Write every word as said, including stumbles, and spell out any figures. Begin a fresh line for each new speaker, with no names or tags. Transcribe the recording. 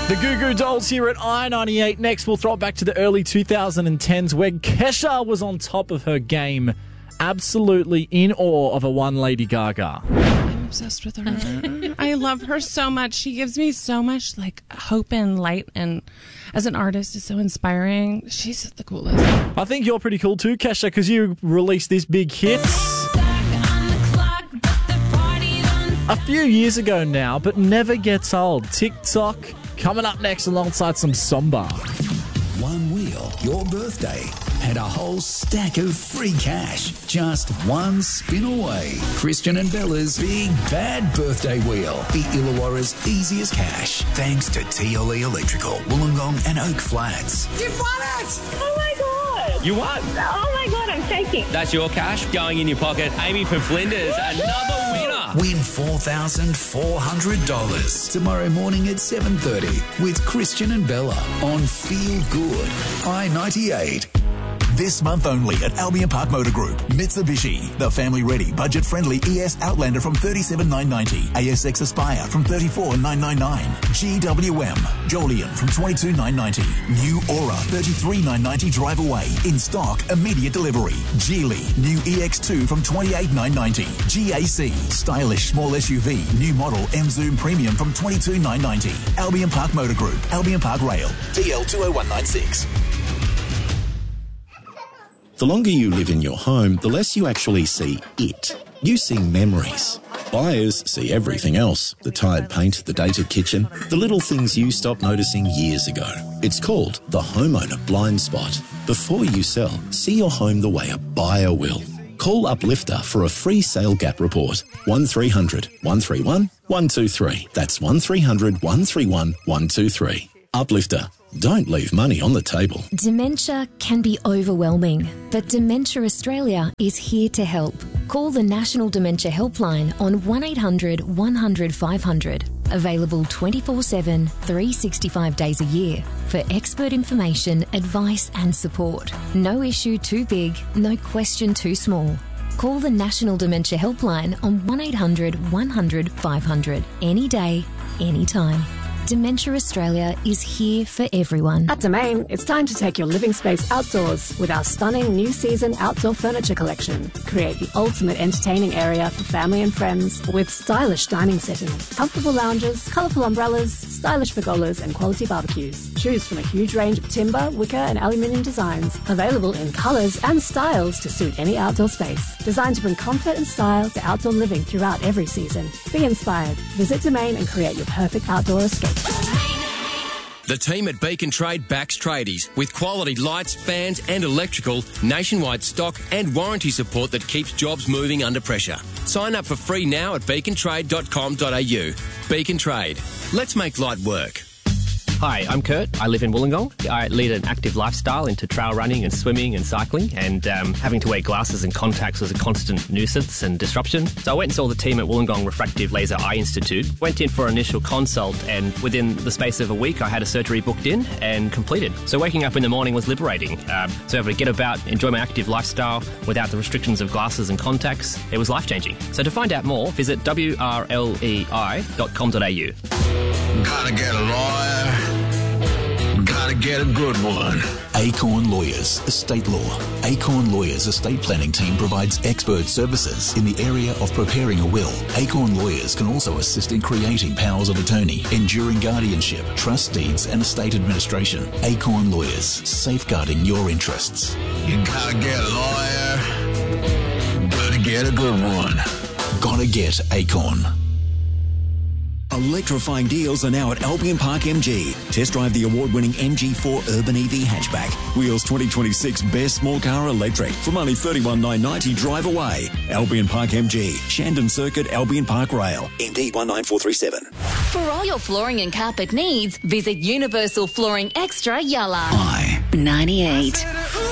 The Goo Goo Dolls here at I ninety-eight. Next, we'll throw it back to the early twenty tens where Kesha was on top of her game. Absolutely in awe of a one Lady Gaga.
I'm obsessed with her. I love her so much. She gives me so much like hope and light, and as an artist is so inspiring. She's the coolest.
I think you're pretty cool too, Kesha, because you released this big hit a few years ago now, but never gets old. TikTok coming up next alongside some Samba.
One wheel, your birthday, and a whole stack of free cash. Just one spin away. Christian and Bella's Big Bad Birthday Wheel. The Illawarra's easiest cash. Thanks to T L E Electrical, Wollongong and Oak Flats.
You've won it! Oh my God!
You won!
Oh my God, I'm shaking.
That's your cash going in your pocket. Amy from Flinders, another winner.
Win four thousand four hundred dollars tomorrow morning at seven thirty with Christian and Bella on Feel Good I ninety-eight. This month only at Albion Park Motor Group. Mitsubishi, the family-ready, budget-friendly E S Outlander from thirty-seven thousand nine hundred ninety. A S X Aspire from thirty-four thousand nine hundred ninety-nine. G W M, Jolion from twenty-two thousand nine hundred ninety. New Aura, thirty-three thousand nine hundred ninety drive away. In stock, immediate delivery. Geely, new E X two from twenty-eight thousand nine hundred ninety. G A C, stylish small S U V, new model M Zoom Premium from twenty-two thousand nine hundred ninety. Albion Park Motor Group, Albion Park Rail, T L two oh one nine six.
The longer you live in your home, the less you actually see it. You see memories. Buyers see everything else. The tired paint, the dated kitchen, the little things you stopped noticing years ago. It's called the homeowner blind spot. Before you sell, see your home the way a buyer will. Call Uplifter for a free sale gap report. one three hundred, one three one, one two three. That's one three hundred, one three one, one two three. Uplifter. Don't leave money on the table.
Dementia can be overwhelming, but Dementia Australia is here to help. Call the National Dementia Helpline on one eight hundred, one hundred, five hundred. Available twenty-four seven, three hundred sixty-five days a year for expert information, advice and support. No issue too big, no question too small. Call the National Dementia Helpline on one eight hundred, one hundred, five hundred. Any day, anytime. Dementia Australia is here for everyone.
At Domain, it's time to take your living space outdoors with our stunning new season outdoor furniture collection. Create the ultimate entertaining area for family and friends with stylish dining settings, comfortable lounges, colourful umbrellas, stylish pergolas and quality barbecues. Choose from a huge range of timber, wicker and aluminium designs, available in colours and styles to suit any outdoor space. Designed to bring comfort and style to outdoor living throughout every season. Be inspired. Visit Domain and create your perfect outdoor escape.
The team at Beacon Trade backs tradies with quality lights, fans and electrical, nationwide stock and warranty support that keeps jobs moving under pressure. Sign up for free now at beacon trade dot com dot a u. Beacon Trade. Let's make light work.
Hi, I'm Kurt. I live in Wollongong. I lead an active lifestyle into trail running and swimming and cycling, and um, having to wear glasses and contacts was a constant nuisance and disruption. So I went and saw the team at Wollongong Refractive Laser Eye Institute, went in for an initial consult, and within the space of a week I had a surgery booked in and completed. So waking up in the morning was liberating. Um, so able to get about, enjoy my active lifestyle without the restrictions of glasses and contacts, it was life-changing. So to find out more, visit w r l e i dot com dot a u.
Gotta get a lawyer. Gotta get a good one. Acorn Lawyers, Estate Law. Acorn Lawyers Estate Planning Team provides expert services in the area of preparing a will. Acorn Lawyers can also assist in creating powers of attorney, enduring guardianship, trust deeds and estate administration. Acorn Lawyers, safeguarding your interests. You gotta get a lawyer. Gotta get a good one. Gotta get Acorn.
Electrifying deals are now at Albion Park M G. Test drive the award-winning M G four Urban E V hatchback. Wheels twenty twenty-six Best Small Car Electric from only thirty-one thousand nine hundred ninety drive away. Albion Park M G. Shandon Circuit, Albion Park Rail. M D one nine four three seven.
For all your flooring and carpet needs, visit Universal Flooring Extra Yalla.
I
ninety-eight.